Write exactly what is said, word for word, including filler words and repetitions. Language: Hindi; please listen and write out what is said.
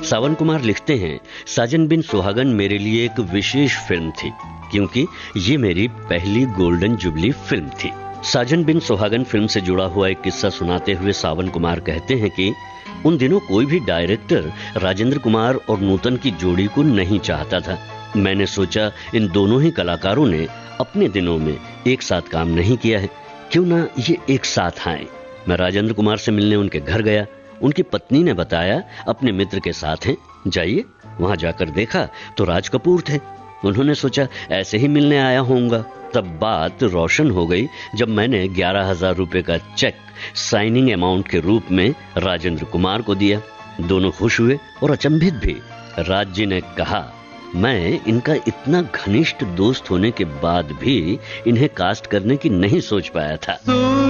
सावन कुमार लिखते हैं, साजन बिन सुहागन मेरे लिए एक विशेष फिल्म थी क्योंकि ये मेरी पहली गोल्डन जुबली फिल्म थी। साजन बिन सुहागन फिल्म से जुड़ा हुआ एक किस्सा सुनाते हुए सावन कुमार कहते हैं कि उन दिनों कोई भी डायरेक्टर राजेंद्र कुमार और नूतन की जोड़ी को नहीं चाहता था। मैंने सोचा इन दोनों ही कलाकारों ने अपने दिनों में एक साथ काम नहीं किया है, क्यों ना ये एक साथ आए। मैं राजेंद्र कुमार से मिलने उनके घर गया। उनकी पत्नी ने बताया अपने मित्र के साथ हैं, जाइए। वहां जाकर देखा तो राज कपूर थे। उन्होंने सोचा ऐसे ही मिलने आया होऊंगा। तब बात रोशन हो गई जब मैंने ग्यारह हजार रुपए का चेक साइनिंग अमाउंट के रूप में राजेंद्र कुमार को दिया। दोनों खुश हुए और अचंभित भी। राज जी ने कहा, मैं इनका इतना घनिष्ठ दोस्त होने के बाद भी इन्हें कास्ट करने की नहीं सोच पाया था।